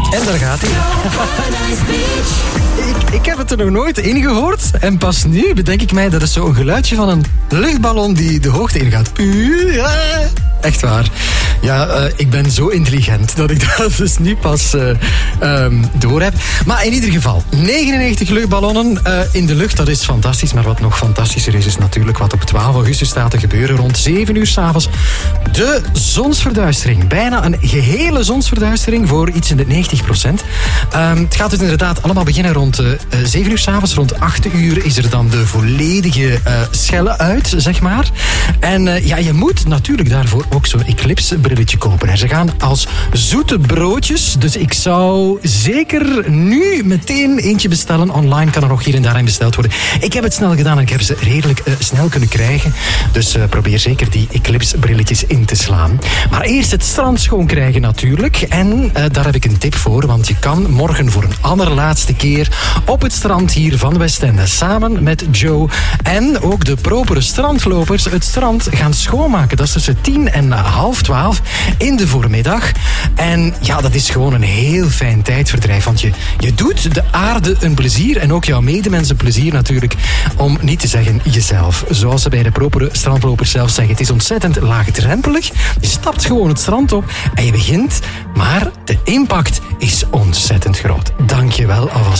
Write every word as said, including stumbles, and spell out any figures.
En daar gaat hij. ik, ik heb het er nog nooit in gehoord. En pas nu bedenk ik mij dat het zo'n geluidje van een luchtballon die de hoogte ingaat. Ja, echt waar. Ja, uh, ik ben zo intelligent dat ik dat dus nu pas uh, um, door heb. Maar in ieder geval, negenennegentig luchtballonnen uh, in de lucht, dat is fantastisch. Maar wat nog fantastischer is, is natuurlijk wat op twaalf augustus staat te gebeuren. Rond zeven uur 's avonds. De zonsverduistering. Bijna een gehele zonsverduistering voor iets in de negentig procent. Um, het gaat dus inderdaad allemaal beginnen rond uh, zeven uur 's avonds. Rond acht uur is er dan de volledige uh, schelle uit, zeg maar. En uh, ja, je moet natuurlijk daarvoor ook zo'n eclipse brilletje kopen. En ze gaan als zoete broodjes. Dus ik zou zeker nu meteen eentje bestellen. Online kan er nog hier en daar in besteld worden. Ik heb het snel gedaan en ik heb ze redelijk uh, snel kunnen krijgen. Dus uh, probeer zeker die eclipse brilletjes in te slaan. Maar eerst het strand schoon krijgen natuurlijk. En uh, daar heb ik een tip voor. Want je kan morgen voor een allerlaatste keer op het strand hier van Westende samen met Joe en ook de propere strandlopers het strand gaan schoonmaken. Dat is tussen tien en half twaalf in de voormiddag. En ja, dat is gewoon een heel fijn tijdverdrijf. Want je, je doet de aarde een plezier en ook jouw medemens een plezier natuurlijk. Om niet te zeggen jezelf. Zoals ze bij de propere strandlopers zelf zeggen. Het is ontzettend laagdrempelig. Je stapt gewoon het strand op en je begint. Maar de impact is ontzettend groot. Dank je wel alvast.